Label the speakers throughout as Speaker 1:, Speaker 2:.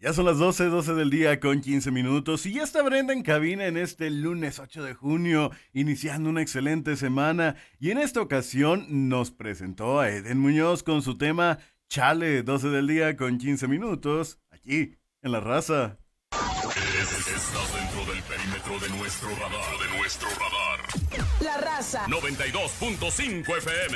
Speaker 1: Ya son las 12 del día con 15 minutos y ya está Brenda en cabina en este lunes 8 de junio, iniciando una excelente semana. Y en esta ocasión nos presentó a Eden Muñoz con su tema Chale, 12 del día con 15 minutos, aquí en La Raza.
Speaker 2: Estás dentro del perímetro de nuestro radar.
Speaker 3: La Raza
Speaker 2: 92.5 FM.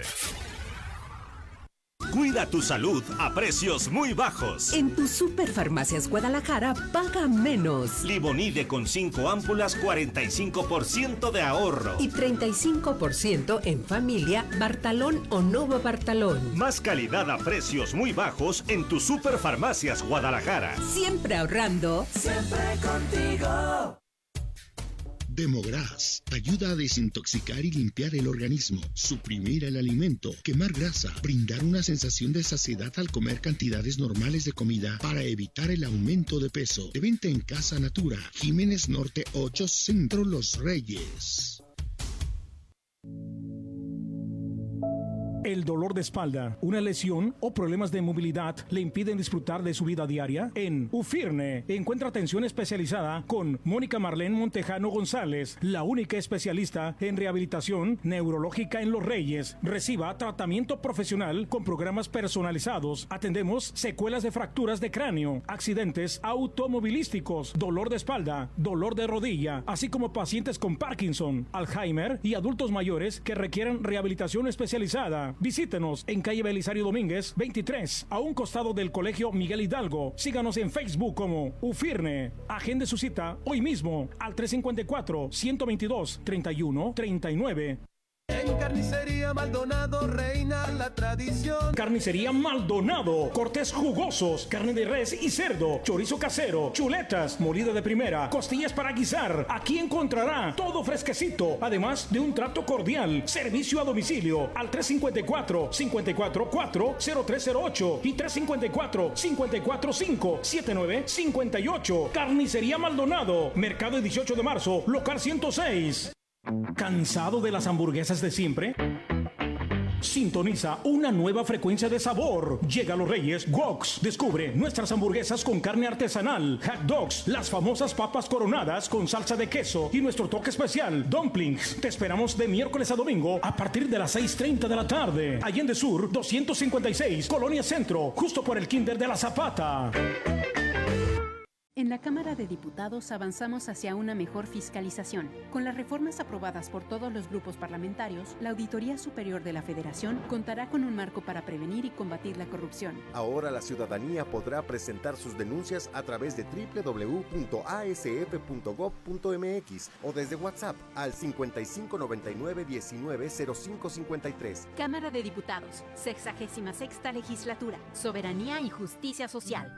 Speaker 4: Cuida tu salud a precios muy bajos.
Speaker 5: En tu Superfarmacias Guadalajara paga menos.
Speaker 4: Limonide con 5 ámpulas, 45% de ahorro.
Speaker 5: Y 35% en familia, Bartalón o Novo Bartalón.
Speaker 4: Más calidad a precios muy bajos en tu Superfarmacias Guadalajara.
Speaker 5: Siempre ahorrando.
Speaker 3: Siempre contigo.
Speaker 6: Demogras ayuda a desintoxicar y limpiar el organismo, suprimir el alimento, quemar grasa, brindar una sensación de saciedad al comer cantidades normales de comida para evitar el aumento de peso. De venta en Casa Natura, Jiménez Norte 8, Centro Los Reyes.
Speaker 7: El dolor de espalda, una lesión o problemas de movilidad le impiden disfrutar de su vida diaria. En UFIRNE encuentra atención especializada con Mónica Marlene Montejano González, la única especialista en rehabilitación neurológica en Los Reyes. Reciba tratamiento profesional con programas personalizados. Atendemos secuelas de fracturas de cráneo, accidentes automovilísticos, dolor de espalda, dolor de rodilla, así como pacientes con Parkinson, Alzheimer y adultos mayores que requieran rehabilitación especializada. Visítenos en calle Belisario Domínguez 23, a un costado del Colegio Miguel Hidalgo. Síganos en Facebook como UFIRNE. Agende su cita hoy mismo al 354-122-3139.
Speaker 8: En Carnicería Maldonado reina la tradición.
Speaker 7: Carnicería Maldonado, cortes jugosos, carne de res y cerdo, chorizo casero, chuletas, molida de primera, costillas para guisar. Aquí encontrará todo fresquecito, además de un trato cordial. Servicio a domicilio al 354-544-0308 y 354-545-7958. Carnicería Maldonado, Mercado 18 de marzo, local 106. ¿Cansado de las hamburguesas de siempre? Sintoniza una nueva frecuencia de sabor. Llega a Los Reyes Woks. Descubre nuestras hamburguesas con carne artesanal, hot dogs, las famosas papas coronadas con salsa de queso y nuestro toque especial, dumplings. Te esperamos de miércoles a domingo a partir de las 6:30 de la tarde. Allende Sur 256, Colonia Centro, justo por el Kinder de la Zapata.
Speaker 9: En la Cámara de Diputados avanzamos hacia una mejor fiscalización. Con las reformas aprobadas por todos los grupos parlamentarios, la Auditoría Superior de la Federación contará con un marco para prevenir y combatir la corrupción.
Speaker 10: Ahora la ciudadanía podrá presentar sus denuncias a través de www.asf.gov.mx o desde WhatsApp al 5599-190553.
Speaker 9: Cámara de Diputados, 66ª Legislatura, Soberanía y Justicia Social.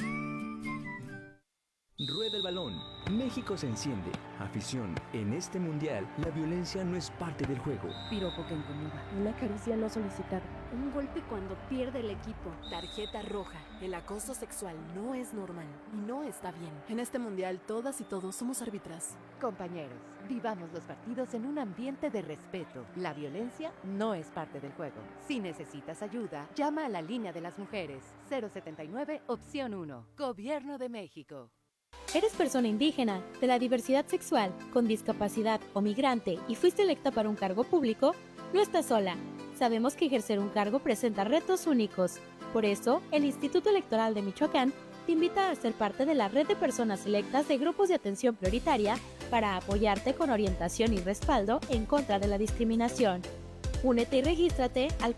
Speaker 11: Rueda el balón. México se enciende. Afición. En este mundial, la violencia no es parte del juego.
Speaker 12: Piropo que incomoda. Una caricia no solicitada. Un golpe cuando pierde el equipo.
Speaker 13: Tarjeta roja. El acoso sexual no es normal y no está bien. En este mundial, todas y todos somos árbitras.
Speaker 14: Compañeros, vivamos los partidos en un ambiente de respeto. La violencia no es parte del juego. Si necesitas ayuda, llama a la línea de las mujeres. 079, opción 1. Gobierno de México.
Speaker 15: ¿Eres persona indígena, de la diversidad sexual, con discapacidad o migrante y fuiste electa para un cargo público? No estás sola. Sabemos que ejercer un cargo presenta retos únicos. Por eso, el Instituto Electoral de Michoacán te invita a ser parte de la red de personas electas de grupos de atención prioritaria para apoyarte con orientación y respaldo en contra de la discriminación. Únete y regístrate al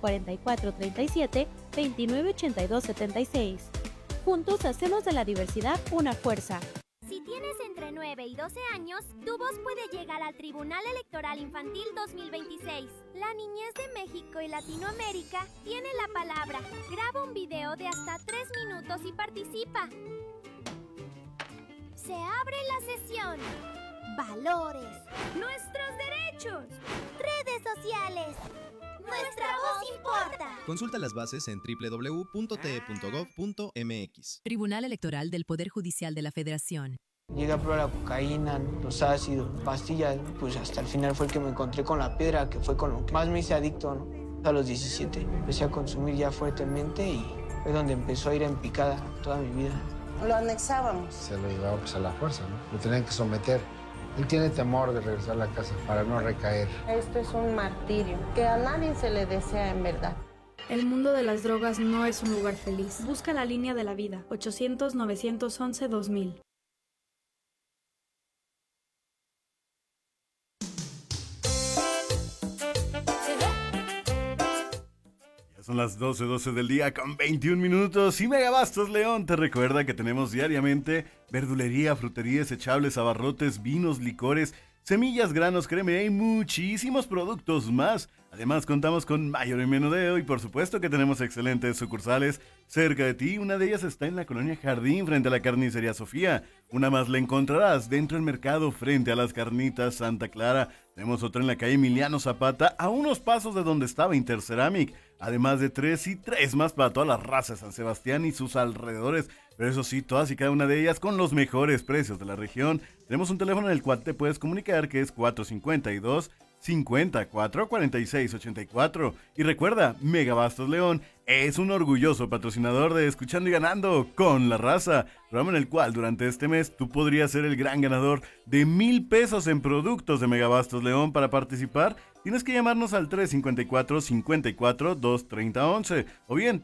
Speaker 15: 4437-298276. Juntos hacemos de la diversidad una fuerza.
Speaker 16: Si tienes entre 9 y 12 años, tu voz puede llegar al Tribunal Electoral Infantil 2026. La niñez de México y Latinoamérica tiene la palabra. Graba un video de hasta 3 minutos y participa. Se abre la sesión. Valores. Nuestros derechos. Redes sociales. Nuestra voz importa.
Speaker 17: Consulta las bases en www.te.gov.mx.
Speaker 18: Tribunal Electoral del Poder Judicial de la Federación.
Speaker 19: Llegué a probar la cocaína, los ácidos, pastillas, pues hasta el final fue el que me encontré con la piedra, que fue con lo que más me hice adicto, ¿no? A los 17 empecé a consumir ya fuertemente y fue donde empezó a ir en picada toda mi vida.
Speaker 20: lo anexábamos.
Speaker 21: Se lo llevaba pues a la fuerza, ¿no? Lo tenían que someter. Él tiene temor de regresar a la casa para no recaer.
Speaker 20: Esto es un martirio que a nadie se le desea en verdad.
Speaker 22: El mundo de las drogas no es un lugar feliz. Busca la línea de la vida. 800-911-2000.
Speaker 1: Son las 12:12 del día con 21 minutos y Megabastos León te recuerda que tenemos diariamente verdulería, frutería, desechables, abarrotes, vinos, licores, semillas, granos, crema y muchísimos productos más. Además contamos con mayor y menudeo y por supuesto que tenemos excelentes sucursales cerca de ti. Una de ellas está en la colonia Jardín frente a la carnicería Sofía. Una más la encontrarás dentro del mercado frente a las carnitas Santa Clara. Tenemos otra en la calle Emiliano Zapata a unos pasos de donde estaba Interceramic. Además de 3 más para todas las razas San Sebastián y sus alrededores. Pero eso sí, todas y cada una de ellas con los mejores precios de la región. Tenemos un teléfono en el cual te puedes comunicar que es 452-54-46-84. Y recuerda, Megabastos León es un orgulloso patrocinador de Escuchando y Ganando con la Raza, programa en el cual durante este mes tú podrías ser el gran ganador de 1,000 pesos en productos de Megabastos León. Para participar tienes que llamarnos al 354-54-230-11 o bien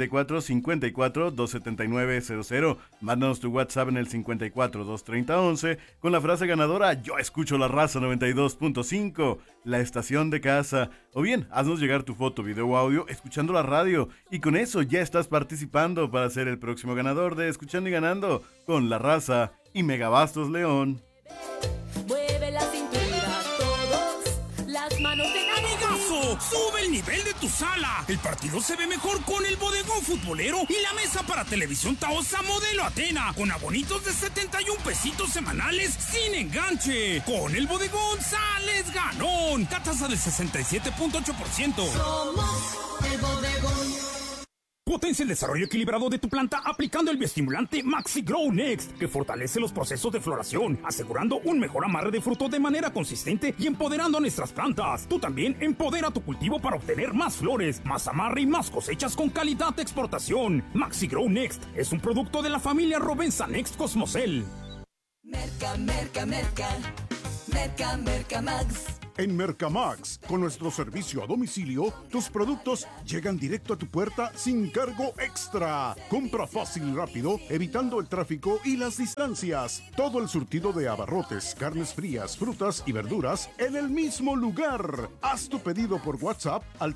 Speaker 1: 354-54-279-00. Mándanos tu WhatsApp en el 54-230-11 con la frase ganadora "Yo escucho la Raza 92.5", la estación de casa. O bien, haznos llegar tu foto, video o audio escuchando la radio y con eso ya estás participando para ser el próximo ganador de Escuchando y Ganando con la Raza y Megabastos León.
Speaker 3: Mueve la cintura, todos, las manos en alto.
Speaker 23: ¡Amigazo! ¡Sube el nivel de tu sala! El partido se ve mejor con el bodegón futbolero y la mesa para televisión Taosa modelo Atena, con abonitos de 71 pesitos semanales sin enganche. Con el bodegón sales ganón. Tasa del 67.8%.
Speaker 3: Somos el bodegón.
Speaker 23: Potencia el desarrollo equilibrado de tu planta aplicando el bioestimulante Maxi Grow Next, que fortalece los procesos de floración, asegurando un mejor amarre de fruto de manera consistente y empoderando a nuestras plantas. Tú también empodera tu cultivo para obtener más flores, más amarre y más cosechas con calidad de exportación. Maxi Grow Next es un producto de la familia Rovensa Next Cosmocel.
Speaker 3: Merca, merca, merca. Merca, merca Max.
Speaker 24: En Mercamax, con nuestro servicio a domicilio, tus productos llegan directo a tu puerta sin cargo extra. Compra fácil y rápido, evitando el tráfico y las distancias. Todo el surtido de abarrotes, carnes frías, frutas y verduras en el mismo lugar. Haz tu pedido por WhatsApp al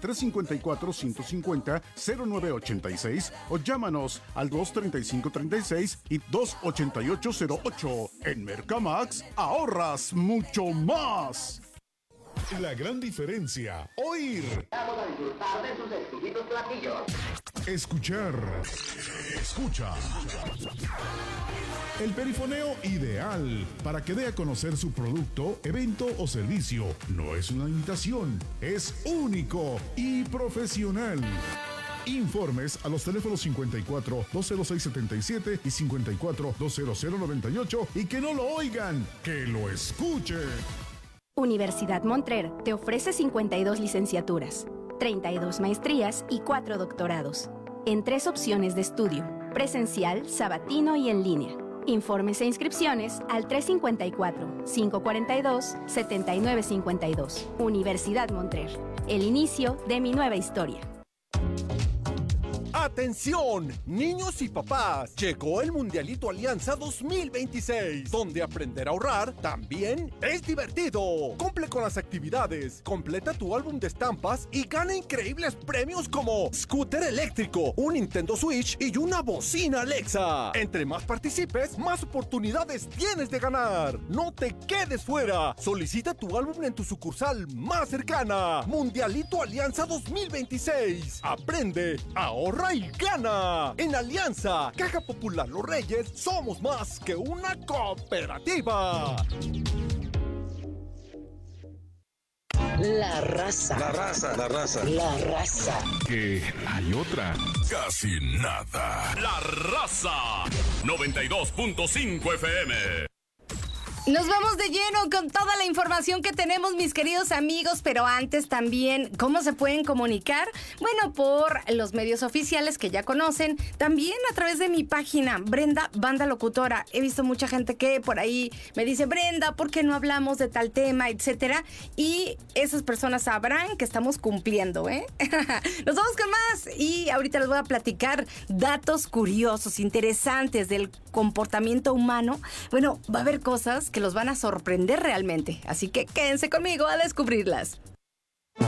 Speaker 24: 354-550-0986 o llámanos al 235-36 y 288-08. En Mercamax, ahorras mucho más.
Speaker 25: La gran diferencia. Oír.
Speaker 3: Vamos a disfrutar de sus exquisitos platillos.
Speaker 25: Escuchar. Escucha. El perifoneo ideal para que dé a conocer su producto, evento o servicio. No es una imitación, es único y profesional. Informes a los teléfonos 54-206-77 y 54-200-98 y que no lo oigan, que lo escuchen.
Speaker 26: Universidad Montrer te ofrece 52 licenciaturas, 32 maestrías y 4 doctorados, en 3 opciones de estudio, presencial, sabatino y en línea. Informes e inscripciones al 354-542-7952. Universidad Montrer, el inicio de mi nueva historia.
Speaker 10: ¡Atención! Niños y papás, llegó el Mundialito Alianza 2026, donde aprender a ahorrar también es divertido. Cumple con las actividades, completa tu álbum de estampas y gana increíbles premios como scooter eléctrico, un Nintendo Switch y una bocina Alexa. Entre más participes, más oportunidades tienes de ganar. No te quedes fuera. Solicita tu álbum en tu sucursal más cercana. Mundialito Alianza 2026. Aprende, ahorra y gana. En Alianza, Caja Popular Los Reyes, somos más que una cooperativa.
Speaker 3: La raza.
Speaker 2: La raza. La raza.
Speaker 3: La raza.
Speaker 25: Que hay otra.
Speaker 2: Casi nada. La raza. 92.5 FM.
Speaker 4: Nos vamos de lleno con toda la información que tenemos, mis queridos amigos, pero antes también, ¿cómo se pueden comunicar? Bueno, por los medios oficiales que ya conocen, también a través de mi página, Brenda Banda Locutora. He visto mucha gente que por ahí me dice, Brenda, ¿por qué no hablamos de tal tema, etcétera? Y esas personas sabrán que estamos cumpliendo, ¿eh? Nos vamos con más y ahorita les voy a platicar datos curiosos, interesantes del comportamiento humano. Bueno, va a haber cosas que los van a sorprender realmente, así que quédense conmigo a descubrirlas.